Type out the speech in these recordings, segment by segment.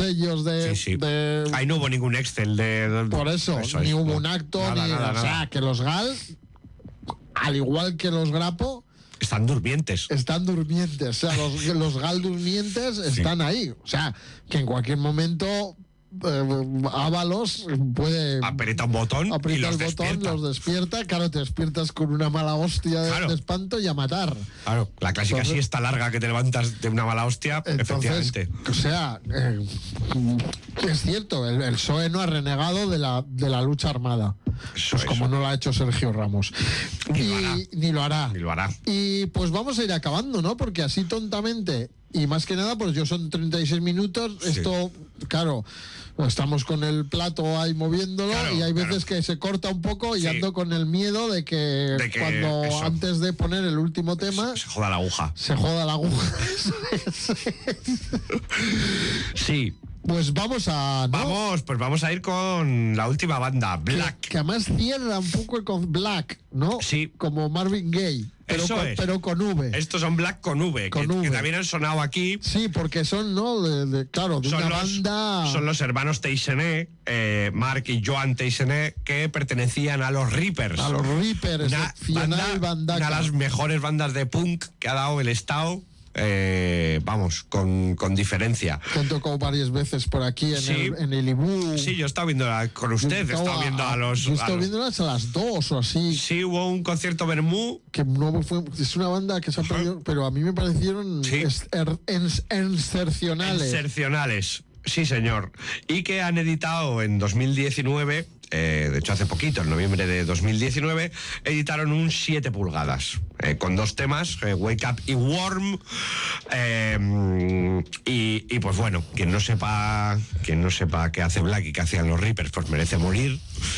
sellos de... Sí. Ahí no hubo ningún Excel de... Por eso ni hubo un acto, nada. O sea, que los GAL, al igual que los Grapo... Están durmientes. O sea, los GAL durmientes están ahí. O sea, que en cualquier momento... Ábalos puede aprieta un botón y los despierta. Los despierta. Claro, te despiertas con una mala hostia de espanto y a matar. Claro, la clásica siesta larga que te levantas de una mala hostia. Entonces, efectivamente. O sea, es cierto, el PSOE no ha renegado de la lucha armada. Como no lo ha hecho Sergio Ramos. Ni lo hará. Y pues vamos a ir acabando, ¿no? Porque así tontamente, y más que nada, pues yo son 36 minutos, esto, claro, estamos con el plato ahí moviéndolo, y hay veces que se corta un poco y ando con el miedo de que cuando antes de poner el último tema se joda la aguja. Sí. Pues vamos a... ¿no? Vamos a ir con la última banda, Black. Que además cierra un poco con Black, ¿no? Sí. Como Marvin Gaye. Pero con V. Estos son Black con V, que también han sonado aquí. Sí, porque son, ¿no? De una banda... Son los hermanos Teixeira, Mark y Joan Teixeira, que pertenecían a los Reapers. Una de las mejores bandas de punk que ha dado el Estado. Vamos, con diferencia. Que han tocado varias veces por aquí en el Ibú. Sí, yo he estado viéndola con usted. He estado viendo a los... Yo he estado viéndolas a las 2 o así. Sí, hubo un concierto Bermú. Que no fue... Es una banda que se ha perdido, pero a mí me parecieron excepcionales. Sí, señor. Y que han editado en 2019... de hecho hace poquito, en noviembre de 2019, editaron un 7 pulgadas con 2 temas, Wake Up y Warm, y pues bueno, quien no sepa qué hace Black y qué hacían los Reapers, pues merece morir,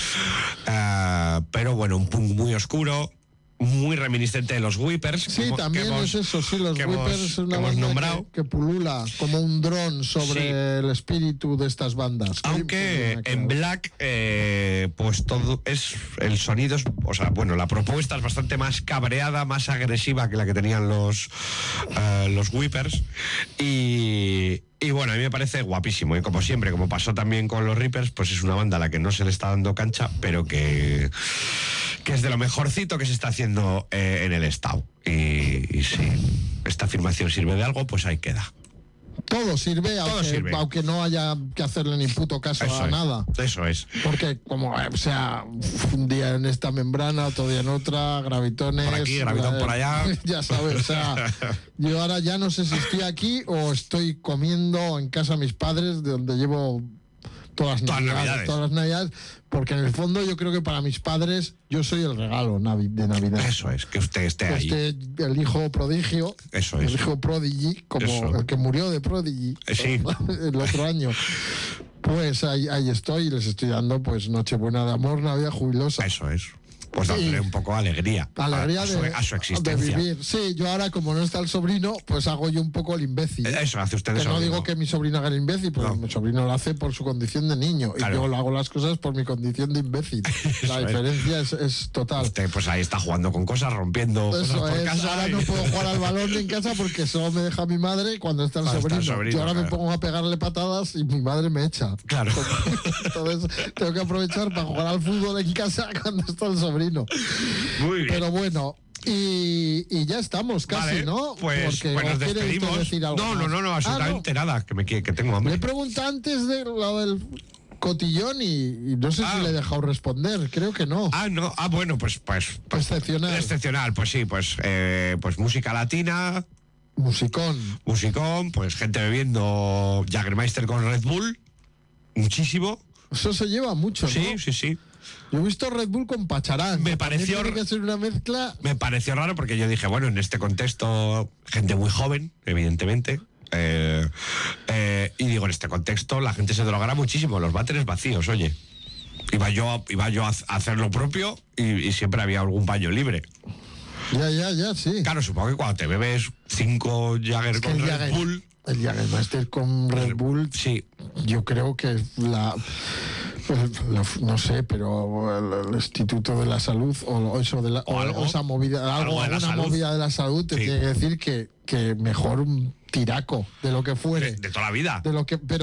pero bueno, un punk muy oscuro, muy reminiscente de los Whippers. Sí, también es eso, sí, los Whippers es una banda que pulula como un dron sobre el espíritu de estas bandas. Aunque en Black, pues todo es, el sonido es, o sea, bueno, la propuesta es bastante más cabreada, más agresiva que la que tenían los Whippers, y bueno, a mí me parece guapísimo, y como siempre, como pasó también con los Reapers, pues es una banda a la que no se le está dando cancha, pero que es de lo mejorcito que se está haciendo en el Estado. Y si esta afirmación sirve de algo, pues ahí queda. Todo sirve, aunque no haya que hacerle ni puto caso a nada. Eso es. Porque como, o sea, un día en esta membrana, otro día en otra, gravitones... Por aquí, gravitón por allá. Ya sabes, o sea, yo ahora ya no sé si estoy aquí o estoy comiendo en casa a mis padres, de donde llevo todas las navidades, porque en el fondo yo creo que para mis padres yo soy el regalo de Navidad. Eso es, que usted esté ahí. El hijo prodigio. Eso es. El hijo prodigy, como el que murió de Prodigy el otro año. Pues ahí estoy, y les estoy dando pues Nochebuena de amor, Navidad jubilosa. Eso es. Pues dándole un poco alegría a su existencia. De vivir. Sí, yo ahora, como no está el sobrino, pues hago yo un poco el imbécil. Eso hace usted. Que no digo que mi sobrino haga el imbécil, porque mi sobrino lo hace por su condición de niño. Claro. Y yo lo hago las cosas por mi condición de imbécil. La diferencia es total. Usted pues ahí está jugando con cosas, rompiendo eso cosas por casa. Ahora no puedo jugar al balón en casa porque solo me deja mi madre cuando está el sobrino. Yo ahora me pongo a pegarle patadas y mi madre me echa. Claro. Entonces tengo que aprovechar para jugar al fútbol en casa cuando está el sobrino. Muy bien. Pero bueno, y ya estamos casi, vale, ¿no? Pues nos despedimos. Decir algo no, absolutamente nada, que tengo hambre. Le pregunté antes de lo del cotillón y no sé si le he dejado responder, creo que no. Bueno, pues excepcional, pues sí, pues música latina, musicón, pues gente bebiendo Jägermeister con Red Bull, muchísimo. Eso se lleva mucho, ¿no? Sí. Yo he visto Red Bull con Pacharán. Me pareció tiene que ser una mezcla. Me pareció raro porque yo dije, bueno, en este contexto, gente muy joven, evidentemente. Y digo, en este contexto la gente se drogará muchísimo, los váteres vacíos, oye. Iba yo a hacer lo propio y siempre había algún baño libre. Ya, sí. Claro, supongo que cuando te bebes 5 Jagger con Red Bull... El Jägermeister con Red Bull, sí. Yo creo que no sé, pero el Instituto de la Salud o esa movida, alguna movida de la salud te tiene que decir que mejor un tiraco de lo que fuere. De toda la vida. Pero